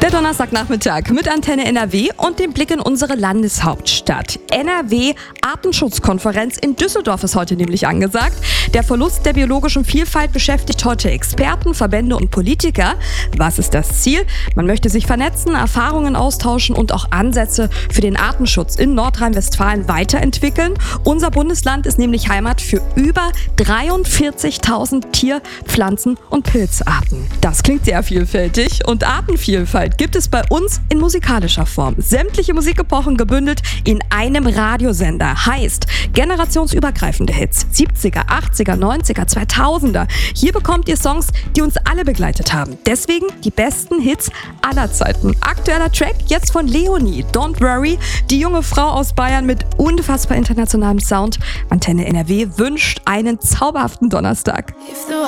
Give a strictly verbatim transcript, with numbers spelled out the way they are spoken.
Der Donnerstagnachmittag mit Antenne N R W und dem Blick in unsere Landeshauptstadt. N R W Artenschutzkonferenz in Düsseldorf ist heute nämlich angesagt. Der Verlust der biologischen Vielfalt beschäftigt heute Experten, Verbände und Politiker. Was ist das Ziel? Man möchte sich vernetzen, Erfahrungen austauschen und auch Ansätze für den Artenschutz in Nordrhein-Westfalen weiterentwickeln. Unser Bundesland ist nämlich Heimat für über dreiundvierzigtausend Tier-, Pflanzen- und Pilzarten. Das klingt sehr vielfältig und Artenvielfalt gibt es bei uns in musikalischer Form. Sämtliche Musikepochen gebündelt in einem Radiosender. Heißt generationsübergreifende Hits. siebziger, achtziger, neunziger, zweitausender. Hier bekommt ihr Songs, die uns alle begleitet haben. Deswegen die besten Hits aller Zeiten. Aktueller Track jetzt von Leonie. Don't Worry. Die junge Frau aus Bayern mit unfassbar internationalem Sound. Antenne N R W wünscht einen zauberhaften Donnerstag. If the